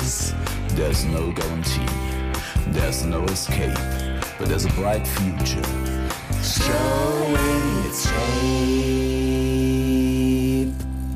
is, there's no guarantee, there's no escape, but there's a bright future showing its shape.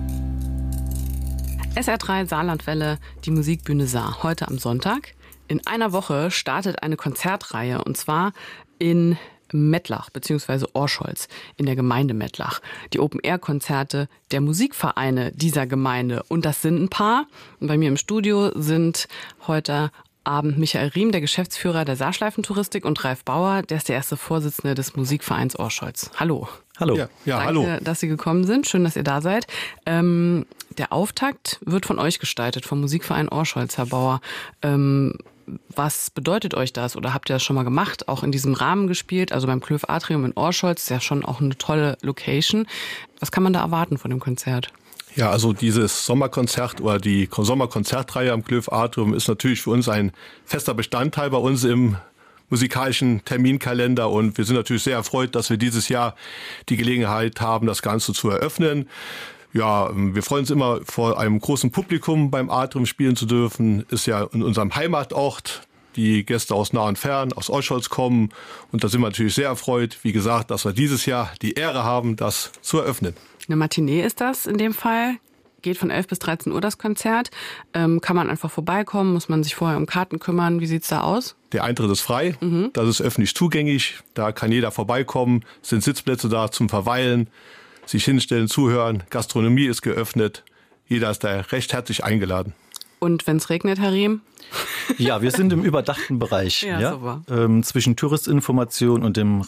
SR3 Saarlandwelle, die Musikbühne Saar, heute am Sonntag. In einer Woche startet eine Konzertreihe, und zwar in Mettlach bzw. Orscholz in der Gemeinde Mettlach. Die Open-Air-Konzerte der Musikvereine dieser Gemeinde. Und das sind ein paar. Und bei mir im Studio sind heute Abend Michael Riem, der Geschäftsführer der Saarschleifentouristik, und Ralf Bauer, der ist der erste Vorsitzende des Musikvereins Orscholz. Hallo. Hallo. Ja, Danke, hallo. dass Sie gekommen sind. Schön, dass ihr da seid. Der Auftakt wird von euch gestaltet, vom Musikverein Orscholz, Herr Bauer. Was bedeutet euch das? Oder habt ihr das schon mal gemacht? Auch in diesem Rahmen gespielt? Also beim Klöf Atrium in Orscholz, ist ja schon auch eine tolle Location. Was kann man da erwarten von dem Konzert? Ja, also dieses Sommerkonzert oder die Sommerkonzertreihe am Klöf Atrium ist natürlich für uns ein fester Bestandteil bei uns im musikalischen Terminkalender. Und wir sind natürlich sehr erfreut, dass wir dieses Jahr die Gelegenheit haben, das Ganze zu eröffnen. Ja, wir freuen uns immer, vor einem großen Publikum beim Atrium spielen zu dürfen. Ist ja in unserem Heimatort. Die Gäste aus nah und fern, aus Orscholz kommen. Und da sind wir natürlich sehr erfreut, wie gesagt, dass wir dieses Jahr die Ehre haben, das zu eröffnen. Eine Matinee ist das in dem Fall. Geht von 11 bis 13 Uhr das Konzert. Kann man einfach vorbeikommen? Muss man sich vorher um Karten kümmern? Wie sieht's da aus? Der Eintritt ist frei. Das ist öffentlich zugänglich. Da kann jeder vorbeikommen. Es sind Sitzplätze da zum Verweilen, sich hinstellen, zuhören. Gastronomie ist geöffnet. Jeder ist da recht herzlich eingeladen. Und wenn es regnet, Herr Riem? Ja, wir sind im überdachten Bereich. Ja, super. Zwischen Touristinformation und dem